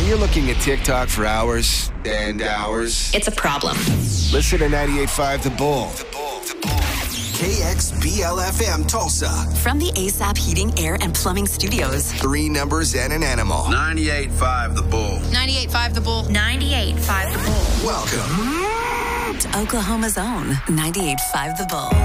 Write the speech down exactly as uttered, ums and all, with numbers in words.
When you're looking at TikTok for hours and hours, it's a problem. Listen to ninety-eight point five The Bull. The Bull, The Bull. K X B L F M Tulsa. From the ASAP Heating, Air, and Plumbing Studios. Three numbers and an animal. ninety-eight point five The Bull. ninety-eight point five The Bull. ninety-eight point five The Bull. Welcome to Oklahoma's own ninety-eight point five The Bull.